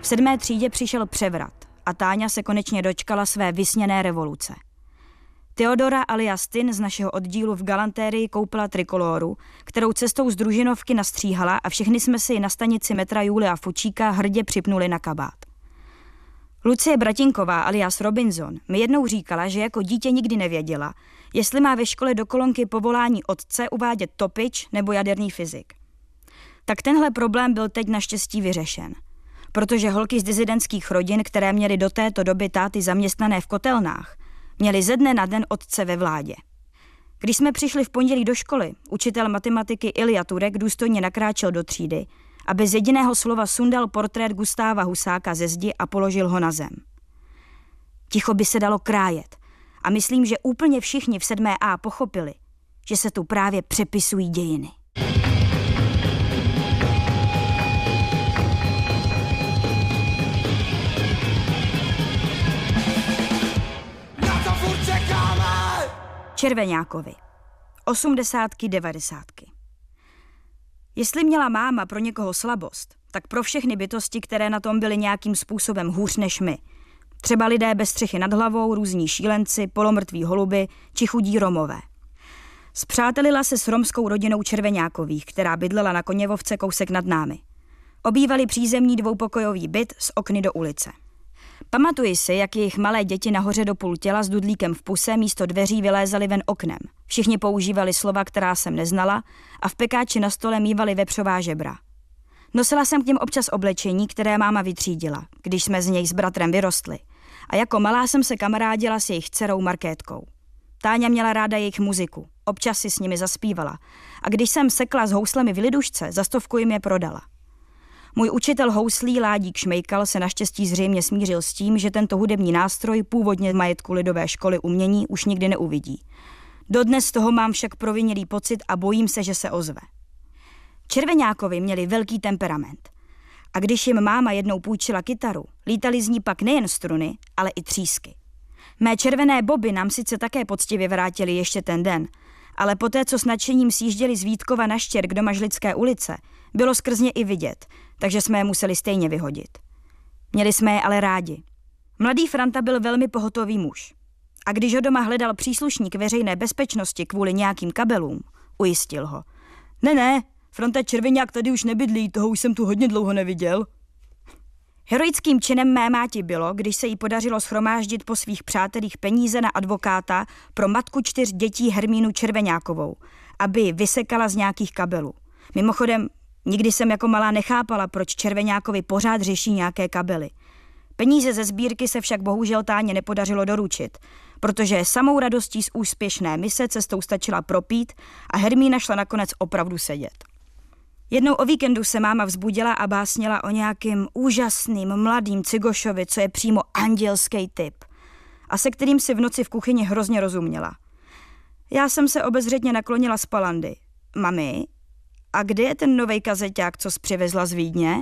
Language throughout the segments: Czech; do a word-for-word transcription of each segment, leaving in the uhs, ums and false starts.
V sedmé třídě přišel převrat a Táňa se konečně dočkala své vysněné revoluce. Teodora alias Tin z našeho oddílu v galantérii koupila trikoloru, kterou cestou z družinovky nastříhala a všechny jsme si ji na stanici metra Julia Fučíka hrdě připnuli na kabát. Lucie Bratinková alias Robinson mi jednou říkala, že jako dítě nikdy nevěděla, jestli má ve škole do kolonky povolání otce uvádět topič nebo jaderný fyzik. Tak tenhle problém byl teď naštěstí vyřešen, protože holky z disidentských rodin, které měly do této doby táty zaměstnané v kotelnách, měli ze dne na den otce ve vládě. Když jsme přišli v pondělí do školy, učitel matematiky Ilja Turek důstojně nakráčel do třídy a bez jediného slova sundal portrét Gustáva Husáka ze zdi a položil ho na zem. Ticho by se dalo krájet a myslím, že úplně všichni v sedmé A pochopili, že se tu právě přepisují dějiny. Červeňákovi. Osmdesátky, devadesátky. Jestli měla máma pro někoho slabost, tak pro všechny bytosti, které na tom byly nějakým způsobem hůř než my. Třeba lidé bez střechy nad hlavou, různí šílenci, polomrtví holuby či chudí Romové. Spřátelila se s romskou rodinou Červeňákových, která bydlela na Koněvovce kousek nad námi. Obývali přízemní dvoupokojový byt s okny do ulice. Pamatuji si, jak jejich malé děti nahoře do půl těla s dudlíkem v puse místo dveří vylézali ven oknem. Všichni používali slova, která jsem neznala, a v pekáči na stole mívali vepřová žebra. Nosila jsem k něm občas oblečení, které máma vytřídila, když jsme z něj s bratrem vyrostli. A jako malá jsem se kamarádila s jejich dcerou Markétkou. Táňa měla ráda jejich muziku, občas si s nimi zaspívala. A když jsem sekla s houslemi v lidušce, za stovku jim je prodala. Můj učitel houslí Ládík Šmejkal se naštěstí zřejmě smířil s tím, že tento hudební nástroj, původně v majetku Lidové školy umění, už nikdy neuvidí. Dodnes z toho mám však provinilý pocit a bojím se, že se ozve. Červeňákovi měli velký temperament. A když jim máma jednou půjčila kytaru, lítaly z ní pak nejen struny, ale i třísky. Mé červené boby nám sice také poctivě vrátili ještě ten den, ale poté, co s nadšením sjížděli z Vítkova na Štěrk do Mažlické ulice, bylo skrz ně i vidět, takže jsme je museli stejně vyhodit. Měli jsme je ale rádi. Mladý Franta byl velmi pohotový muž. A když ho doma hledal příslušník veřejné bezpečnosti kvůli nějakým kabelům, ujistil ho. Ne, ne, Franta Červeňák tady už nebydlí, toho už jsem tu hodně dlouho neviděl. Heroickým činem mé máti bylo, když se jí podařilo shromáždit po svých přátelích peníze na advokáta pro matku čtyř dětí Hermínu Červeňákovou, aby ji vysekala z nějakých kabelů. Mimochodem, nikdy jsem jako malá nechápala, proč Červeňákovi pořád řeší nějaké kabely. Peníze ze sbírky se však bohužel Táně nepodařilo doručit, protože samou radostí z úspěšné mise cestou stačila propít a Hermína šla nakonec opravdu sedět. Jednou o víkendu se máma vzbudila a básnila o nějakým úžasným mladým cigošovi, co je přímo andělský typ a se kterým si v noci v kuchyni hrozně rozuměla. Já jsem se obezřetně naklonila z palandy. Mami, a kde je ten novej kazeťák, co jsi přivezla z Vídně?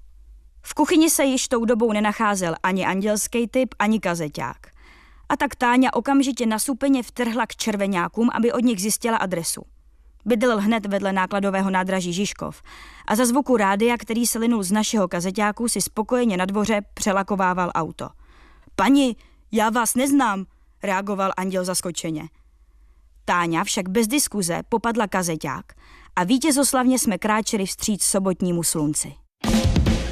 V kuchyni se již tou dobou nenacházel ani andělský typ, ani kazeťák. A tak Táňa okamžitě nasupeně vtrhla k Červeňákům, aby od nich zjistila adresu. Bydlel hned vedle nákladového nádraží Žižkov a za zvuku rádia, který se linul z našeho kazeťáku, si spokojeně na dvoře přelakovával auto. Pani, já vás neznám, reagoval anděl zaskočeně. Táňa však bez diskuze popadla kazeťák a vítězoslavně jsme kráčeli vstříc sobotnímu slunci.